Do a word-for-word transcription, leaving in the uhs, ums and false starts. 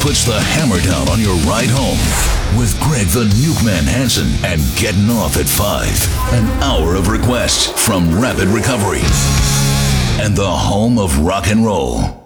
puts the hammer down on your ride home with Greg the Nukeman Hansen and Getting Off at five. An hour of requests from Rapid Recovery and the home of rock and roll.